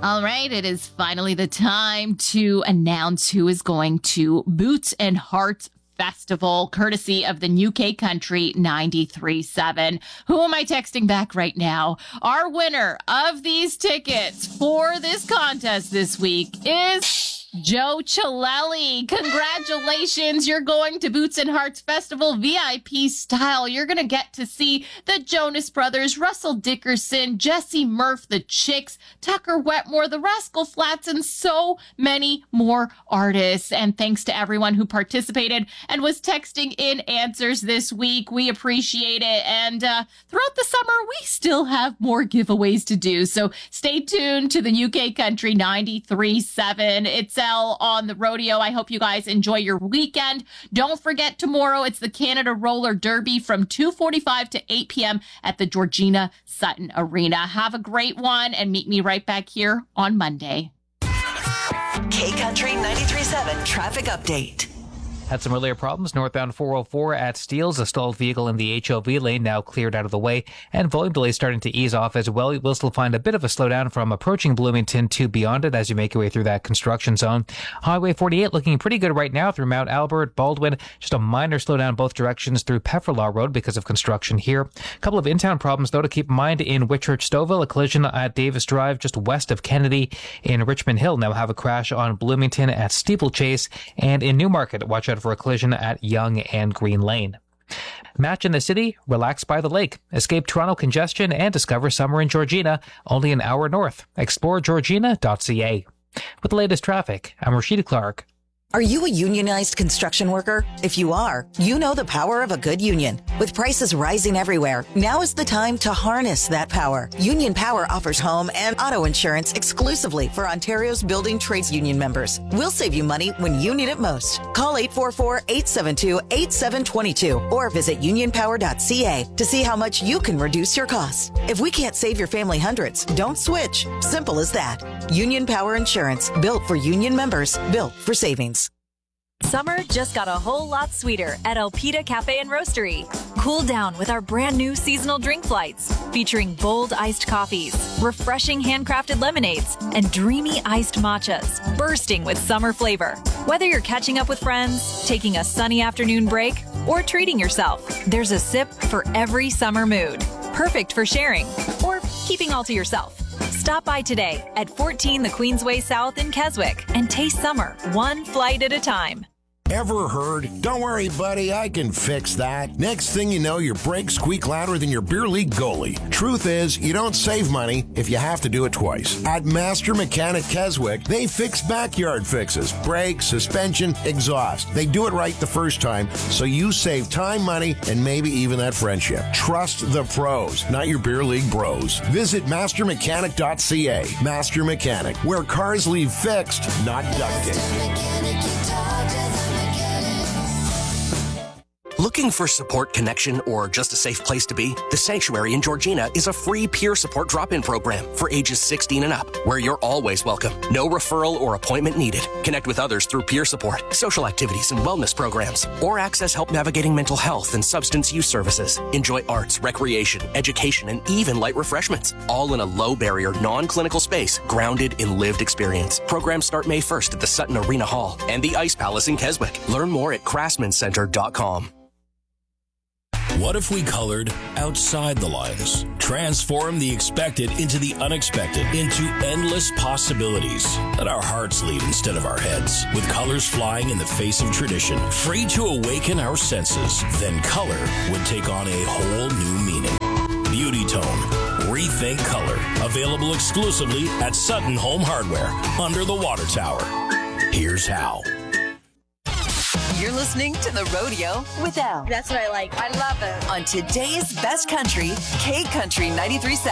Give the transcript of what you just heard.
All right, it is finally the time to announce who is going to Boots and Hearts Festival, courtesy of the New K Country 93.7. Who am I texting back right now? Our winner of these tickets for this contest this week is Joe Chilelli. Congratulations. You're going to Boots and Hearts Festival VIP style. You're going to get to see the Jonas Brothers, Russell Dickerson, Jesse Murph, the Chicks, Tucker Wetmore, the Rascal Flats, and so many more artists. And thanks to everyone who participated and was texting in answers this week. We appreciate it. And throughout the summer, we still have more giveaways to do. So stay tuned to the UK Country 93.7. It's on the rodeo. I hope you guys enjoy your weekend. Don't forget, tomorrow it's the Canada Roller Derby from 2:45 to 8 p.m. at the Georgina Sutton Arena. Have a great one and meet me right back here on Monday. K Country 93.7 traffic update. Had some earlier problems northbound 404 at Steeles. A stalled vehicle in the HOV lane now cleared out of the way, and volume delays starting to ease off as well. You will still find a bit of a slowdown from approaching Bloomington to beyond it as you make your way through that construction zone. Highway 48 looking pretty good right now through Mount Albert, Baldwin. Just a minor slowdown both directions through Pefferlaw Road because of construction here. A couple of in-town problems though to keep in mind in Whitchurch Stouffville. A collision at Davis Drive just west of Kennedy. In Richmond Hill now have a crash on Bloomington at Steeplechase, and in Newmarket watch out for a collision at Yonge and Green Lane. Match in the city, relax by the lake. Escape Toronto congestion and discover summer in Georgina, only an hour north. Explore Georgina.ca. With the latest traffic, I'm Rashida Clark. Are you a unionized construction worker? If you are, you know the power of a good union. With prices rising everywhere, now is the time to harness that power. Union Power offers home and auto insurance exclusively for Ontario's building trades union members. We'll save you money when you need it most. Call 844-872-8722 or visit unionpower.ca to see how much you can reduce your costs. If we can't save your family hundreds, don't switch. Simple as that. Union Power Insurance, built for union members, built for savings. Summer just got a whole lot sweeter at Elpida Cafe and Roastery. Cool down with our brand new seasonal drink flights featuring bold iced coffees, refreshing handcrafted lemonades, and dreamy iced matchas bursting with summer flavor. Whether you're catching up with friends, taking a sunny afternoon break, or treating yourself, there's a sip for every summer mood. Perfect for sharing or keeping all to yourself. Stop by today at 14 the Queensway South in Keswick and taste summer one flight at a time. Ever heard? Don't worry, buddy, I can fix that. Next thing you know, your brakes squeak louder than your beer league goalie. Truth is, you don't save money if you have to do it twice. At Master Mechanic Keswick, they fix backyard fixes, brakes, suspension, exhaust. They do it right the first time, so you save time, money, and maybe even that friendship. Trust the pros, not your beer league bros. Visit mastermechanic.ca. Master Mechanic, where cars leave fixed, not duct tape. Looking for support, connection, or just a safe place to be? The Sanctuary in Georgina is a free peer support drop-in program for ages 16 and up, where you're always welcome. No referral or appointment needed. Connect with others through peer support, social activities, and wellness programs, or access help navigating mental health and substance use services. Enjoy arts, recreation, education, and even light refreshments, all in a low-barrier, non-clinical space grounded in lived experience. Programs start May 1st at the Sutton Arena Hall and the Ice Palace in Keswick. Learn more at craftsmancenter.com. What if we colored outside the lines? Transform the expected into the unexpected, into endless possibilities. Let our hearts lead instead of our heads, with colors flying in the face of tradition, free to awaken our senses. Then color would take on a whole new meaning. Beauty Tone. Rethink Color. Available exclusively at Sutton Home Hardware, under the water tower. Here's how. You're listening to The Rodeo with Al. That's what I like. I love it. On today's best country, K Country 93.7.